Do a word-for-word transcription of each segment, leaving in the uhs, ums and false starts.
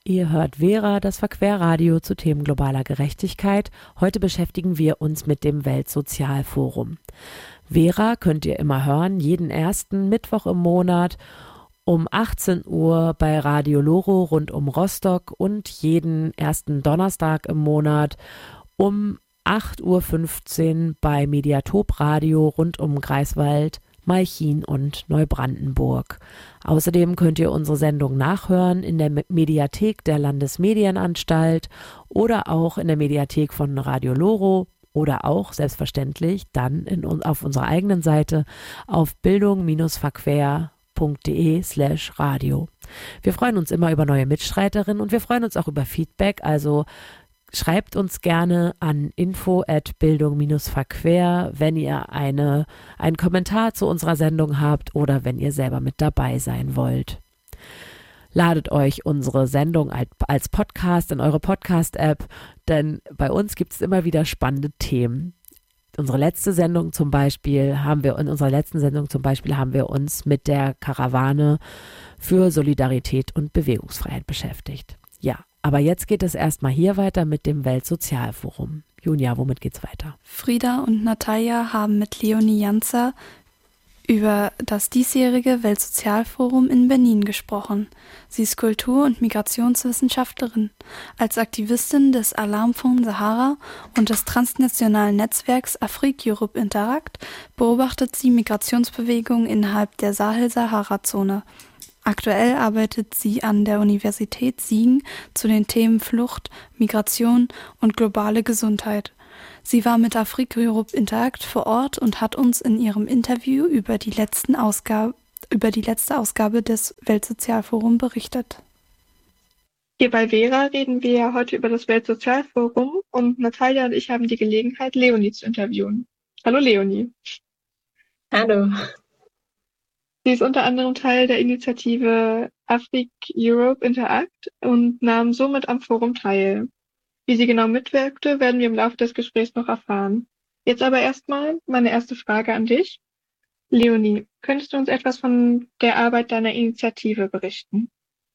Ihr hört Vera, das Verquerradio zu Themen globaler Gerechtigkeit. Heute beschäftigen wir uns mit dem Weltsozialforum. Vera könnt ihr immer hören, jeden ersten Mittwoch im Monat um achtzehn Uhr bei Radio Loro rund um Rostock und jeden ersten Donnerstag im Monat um acht Uhr fünfzehn bei Mediatop Radio rund um Greifswald, Malchin und Neubrandenburg. Außerdem könnt ihr unsere Sendung nachhören in der Mediathek der Landesmedienanstalt oder auch in der Mediathek von Radio Loro oder auch selbstverständlich dann in, auf unserer eigenen Seite auf bildung-verquer.de slash radio. Wir freuen uns immer über neue Mitstreiterinnen und wir freuen uns auch über Feedback, also schreibt uns gerne an info at bildung-verquer, wenn ihr eine, einen Kommentar zu unserer Sendung habt oder wenn ihr selber mit dabei sein wollt. Ladet euch unsere Sendung als Podcast in eure Podcast-App, denn bei uns gibt es immer wieder spannende Themen. Unsere letzte Sendung zum Beispiel haben wir, in unserer letzten Sendung zum Beispiel haben wir uns mit der Karawane für Solidarität und Bewegungsfreiheit beschäftigt. Ja. Aber jetzt geht es erstmal hier weiter mit dem Weltsozialforum. Junia, womit geht's weiter? Frieda und Natalia haben mit Leonie Janzer über das diesjährige Weltsozialforum in Benin gesprochen. Sie ist Kultur- und Migrationswissenschaftlerin. Als Aktivistin des Alarmfonds Sahara und des transnationalen Netzwerks Afrique-Europe Interact beobachtet sie Migrationsbewegungen innerhalb der Sahel-Sahara-Zone. Aktuell arbeitet sie an der Universität Siegen zu den Themen Flucht, Migration und globale Gesundheit. Sie war mit Afrique-Europe Interact vor Ort und hat uns in ihrem Interview über die, letzten Ausgabe, über die letzte Ausgabe des Weltsozialforums berichtet. Hier bei Vera reden wir heute über das Weltsozialforum und Natalia und ich haben die Gelegenheit, Leonie zu interviewen. Hallo Leonie. Hallo. Sie ist unter anderem Teil der Initiative Afrique-Europe Interact und nahm somit am Forum teil. Wie sie genau mitwirkte, werden wir im Laufe des Gesprächs noch erfahren. Jetzt aber erstmal meine erste Frage an dich. Leonie, könntest du uns etwas von der Arbeit deiner Initiative berichten?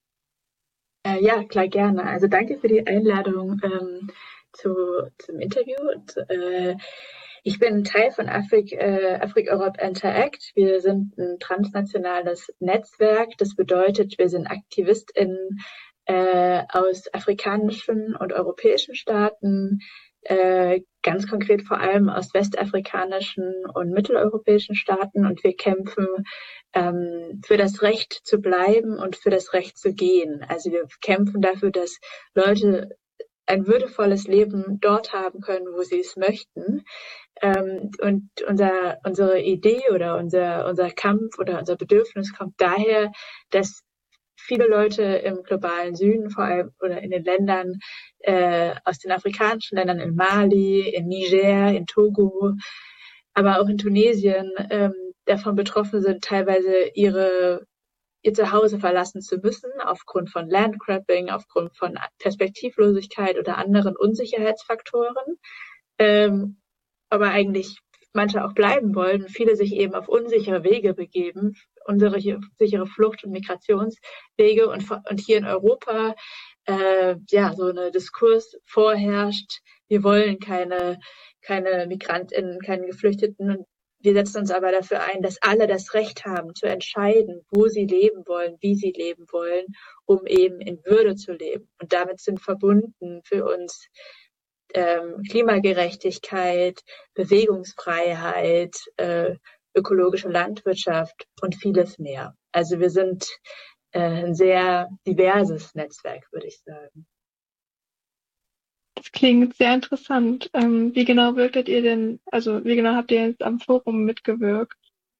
Äh, ja, klar, gerne. Also danke für die Einladung ähm, zu, zum Interview. Und, äh, Ich bin Teil von Afrique, äh, Afrique-Europe Interact. Wir sind ein transnationales Netzwerk. Das bedeutet, wir sind AktivistInnen äh, aus afrikanischen und europäischen Staaten, äh, ganz konkret vor allem aus westafrikanischen und mitteleuropäischen Staaten. Und wir kämpfen ähm, für das Recht zu bleiben und für das Recht zu gehen. Also wir kämpfen dafür, dass Leute ein würdevolles Leben dort haben können, wo sie es möchten. Ähm, und unser, unsere Idee oder unser, unser Kampf oder unser Bedürfnis kommt daher, dass viele Leute im globalen Süden, vor allem oder in den Ländern, äh, aus den afrikanischen Ländern, in Mali, in Niger, in Togo, aber auch in Tunesien, ähm, davon betroffen sind, teilweise ihre ihr Zuhause verlassen zu müssen, aufgrund von Landgrabbing, aufgrund von Perspektivlosigkeit oder anderen Unsicherheitsfaktoren, ähm, aber eigentlich manche auch bleiben wollen, viele sich eben auf unsichere Wege begeben, unsere sichere Flucht- und Migrationswege und, und hier in Europa äh, ja so eine Diskurs vorherrscht, wir wollen keine, keine MigrantInnen, keine Geflüchteten, und wir setzen uns aber dafür ein, dass alle das Recht haben, zu entscheiden, wo sie leben wollen, wie sie leben wollen, um eben in Würde zu leben. Und damit sind verbunden für uns ähm, Klimagerechtigkeit, Bewegungsfreiheit, äh, ökologische Landwirtschaft und vieles mehr. Also wir sind äh, ein sehr diverses Netzwerk, würde ich sagen. Das klingt sehr interessant. Ähm, wie genau wirktet ihr denn, also wie genau habt ihr jetzt am Forum mitgewirkt?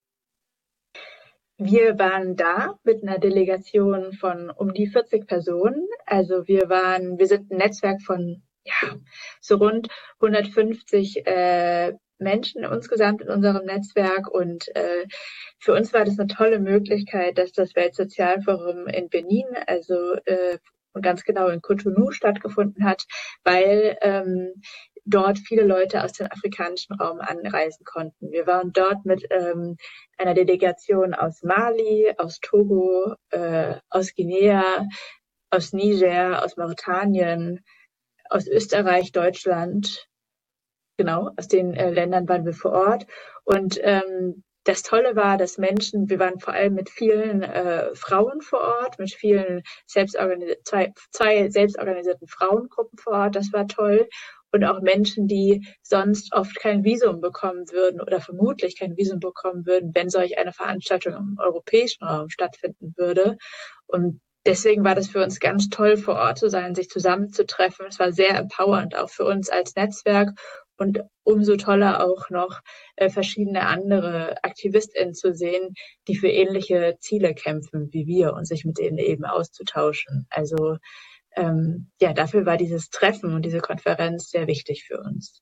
Wir waren da mit einer Delegation von um die vierzig Personen. Also wir waren, wir sind ein Netzwerk von ja, so rund hundertfünfzig äh, Menschen insgesamt in unserem Netzwerk, und äh, für uns war das eine tolle Möglichkeit, dass das Weltsozialforum in Benin, also äh, ganz genau in Cotonou stattgefunden hat, weil ähm, dort viele Leute aus dem afrikanischen Raum anreisen konnten. Wir waren dort mit ähm, einer Delegation aus Mali, aus Togo, äh, aus Guinea, aus Niger, aus Mauretanien, aus Österreich, Deutschland. Genau, aus den äh, Ländern waren wir vor Ort. Und ähm, das Tolle war, dass Menschen, wir waren vor allem mit vielen äh, Frauen vor Ort, mit vielen selbstorganisi- zwei, zwei selbstorganisierten Frauengruppen vor Ort. Das war toll. Und auch Menschen, die sonst oft kein Visum bekommen würden oder vermutlich kein Visum bekommen würden, wenn solch eine Veranstaltung im europäischen Raum stattfinden würde. Und deswegen war das für uns ganz toll, vor Ort zu sein, sich zusammenzutreffen. Es war sehr empowernd, auch für uns als Netzwerk. Und umso toller auch noch äh, verschiedene andere AktivistInnen zu sehen, die für ähnliche Ziele kämpfen wie wir und sich mit denen eben auszutauschen. Also ähm, ja, dafür war dieses Treffen und diese Konferenz sehr wichtig für uns.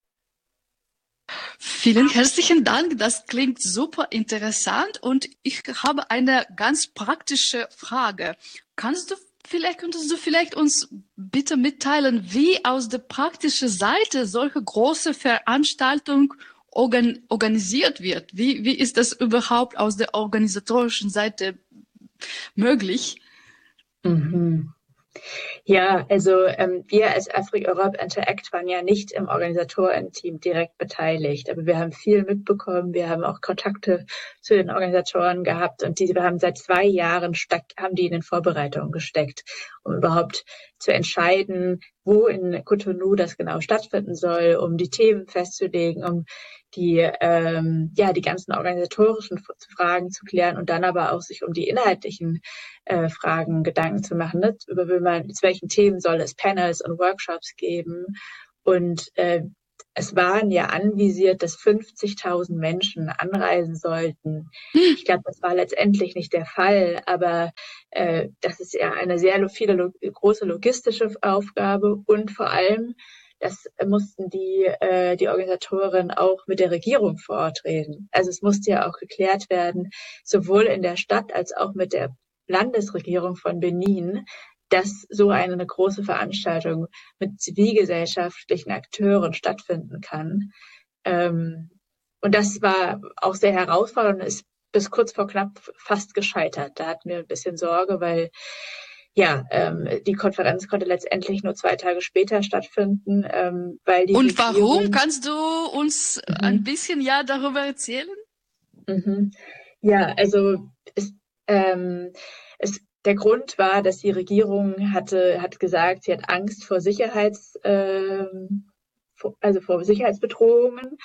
Vielen herzlichen Dank. Das klingt super interessant und ich habe eine ganz praktische Frage. Kannst du Vielleicht könntest du vielleicht uns bitte mitteilen, wie aus der praktischen Seite solche große Veranstaltung organ organisiert wird? Wie, wie ist das überhaupt aus der organisatorischen Seite möglich? Mhm. Ja, also ähm, wir als Afrique Europe Interact waren ja nicht im Organisatorenteam direkt beteiligt, aber wir haben viel mitbekommen, wir haben auch Kontakte zu den Organisatoren gehabt und die, wir haben seit zwei Jahren steckt, haben die in den Vorbereitungen gesteckt, um überhaupt zu entscheiden, wo in Cotonou das genau stattfinden soll, um die Themen festzulegen, um die ähm, ja die ganzen organisatorischen Fragen zu klären und dann aber auch sich um die inhaltlichen äh, Fragen Gedanken zu machen, ne? Über wie man, zu welchen Themen soll es Panels und Workshops geben. Und äh, es waren ja anvisiert, dass fünfzigtausend Menschen anreisen sollten. Ich glaube, das war letztendlich nicht der Fall, aber äh, das ist ja eine sehr viele, lo große logistische Aufgabe und vor allem das mussten die, äh, die Organisatoren auch mit der Regierung vor Ort reden. Also es musste ja auch geklärt werden, sowohl in der Stadt als auch mit der Landesregierung von Benin, dass so eine große Veranstaltung mit zivilgesellschaftlichen Akteuren stattfinden kann. Ähm, und das war auch sehr herausfordernd und ist bis kurz vor knapp fast gescheitert. Da hatten wir ein bisschen Sorge, weil ja, ähm, die Konferenz konnte letztendlich nur zwei Tage später stattfinden, ähm, weil die Und Regierung, warum? Kannst du uns mhm. ein bisschen ja darüber erzählen? Mhm. Ja, also es, ähm, es, der Grund war, dass die Regierung hatte, hat gesagt, sie hat Angst vor Sicherheits, ähm, vor, also vor Sicherheitsbedrohungen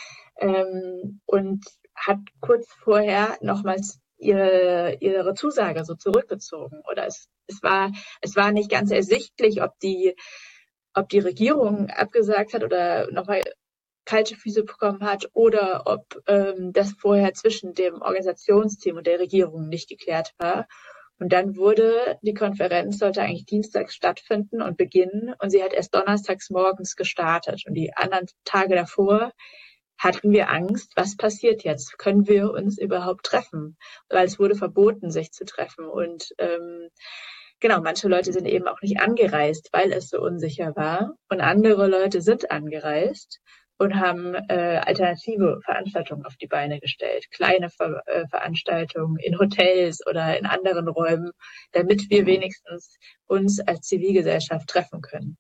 ähm, und hat kurz vorher nochmals ihre, ihre Zusage so zurückgezogen. Oder es, es war, es war nicht ganz ersichtlich, ob die, ob die Regierung abgesagt hat oder nochmal kalte Füße bekommen hat oder ob ähm, das vorher zwischen dem Organisationsteam und der Regierung nicht geklärt war. Und dann wurde die Konferenz, sollte eigentlich dienstags stattfinden und beginnen und sie hat erst donnerstags morgens gestartet. Und die anderen Tage davor hatten wir Angst, was passiert jetzt? Können wir uns überhaupt treffen? Weil es wurde verboten, sich zu treffen. Und ähm, genau, manche Leute sind eben auch nicht angereist, weil es so unsicher war. Und andere Leute sind angereist und haben äh, alternative Veranstaltungen auf die Beine gestellt. Kleine Ver äh, Veranstaltungen in Hotels oder in anderen Räumen, damit wir wenigstens uns als Zivilgesellschaft treffen können.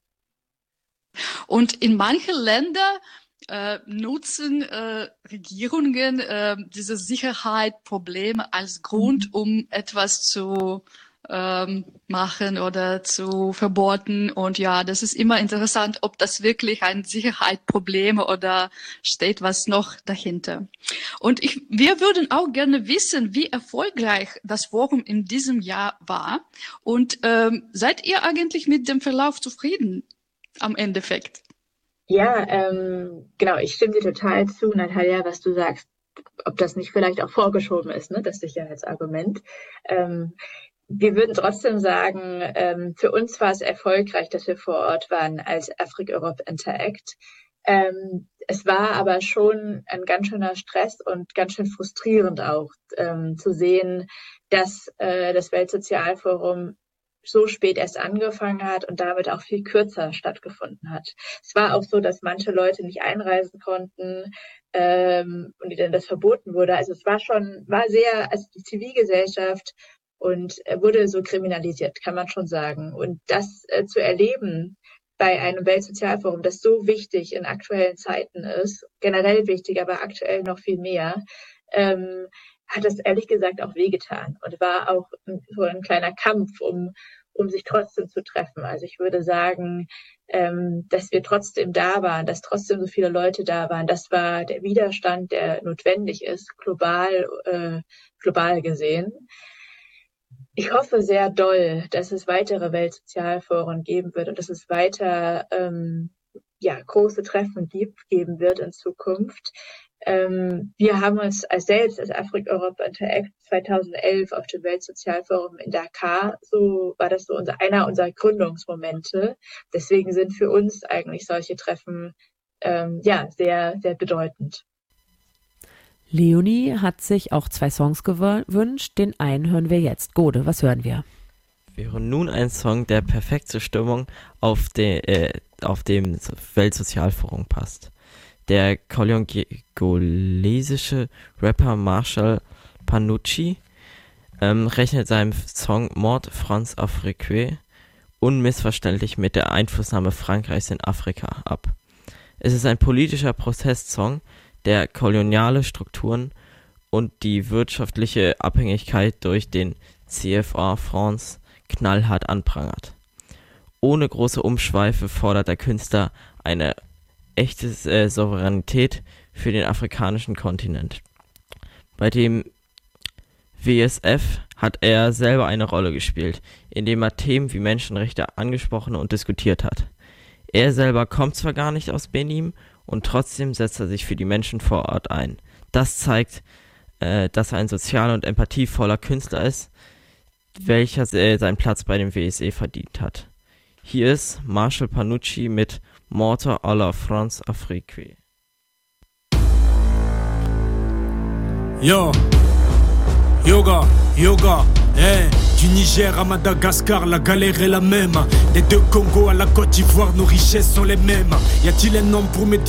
Und in manchen Ländern äh, nutzen äh, Regierungen äh, diese Sicherheitsprobleme als Grund, um etwas zu ähm, machen oder zu verboten. Und ja, das ist immer interessant, ob das wirklich ein Sicherheitsproblem oder steht was noch dahinter. Und ich, wir würden auch gerne wissen, wie erfolgreich das Forum in diesem Jahr war. Und ähm, seid ihr eigentlich mit dem Verlauf zufrieden am Endeffekt? Ja, ähm, genau, ich stimme dir total zu, Natalia, was du sagst, ob das nicht vielleicht auch vorgeschoben ist, ne, das Sicherheitsargument. Ähm, wir würden trotzdem sagen, ähm, für uns war es erfolgreich, dass wir vor Ort waren als Afrique Europe Interact. Ähm, es war aber schon ein ganz schöner Stress und ganz schön frustrierend auch ähm, zu sehen, dass äh, das Weltsozialforum so spät erst angefangen hat und damit auch viel kürzer stattgefunden hat. Es war auch so, dass manche Leute nicht einreisen konnten ähm, und denen das verboten wurde. Also es war schon, war sehr, also die Zivilgesellschaft und wurde so kriminalisiert, kann man schon sagen. Und das äh, zu erleben bei einem Weltsozialforum, das so wichtig in aktuellen Zeiten ist, generell wichtig, aber aktuell noch viel mehr, ähm, hat es ehrlich gesagt auch wehgetan und war auch so ein kleiner Kampf, um, um sich trotzdem zu treffen. Also ich würde sagen, ähm, dass wir trotzdem da waren, dass trotzdem so viele Leute da waren, das war der Widerstand, der notwendig ist, global, äh, global gesehen. Ich hoffe sehr doll, dass es weitere Weltsozialforen geben wird und dass es weiter ähm, ja, große Treffen gibt, geben wird in Zukunft. Ähm, wir haben uns als selbst, als Afrik-Europe Interact zweitausendelf auf dem Weltsozialforum in Dakar, so war das so unser, einer unserer Gründungsmomente. Deswegen sind für uns eigentlich solche Treffen ähm, ja sehr, sehr bedeutend. Leonie hat sich auch zwei Songs gewünscht. Den einen hören wir jetzt. Gode, was hören wir? Wir hören nun einen Song, der perfekt zur Stimmung auf, de, äh, auf dem Weltsozialforum passt. Der kongolesische Rapper Marshall Panucci ähm, rechnet seinem Song Mord France Afrique unmissverständlich mit der Einflussnahme Frankreichs in Afrika ab. Es ist ein politischer Protestsong, der koloniale Strukturen und die wirtschaftliche Abhängigkeit durch den C F A France knallhart anprangert. Ohne große Umschweife fordert der Künstler eine echte äh, Souveränität für den afrikanischen Kontinent. Bei dem W S F hat er selber eine Rolle gespielt, indem er Themen wie Menschenrechte angesprochen und diskutiert hat. Er selber kommt zwar gar nicht aus Benin, und trotzdem setzt er sich für die Menschen vor Ort ein. Das zeigt, äh, dass er ein sozial- und empathievoller Künstler ist, welcher äh, seinen Platz bei dem W S E verdient hat. Hier ist Marshall Panucci mit Morte à la France Afrique. Yo, yoga, yoga, hey. Du Niger à Madagascar, la galère est la même. Des deux Congo à la Côte d'Ivoire, nos richesses sont les mêmes. Y a-t-il un nom pour me dire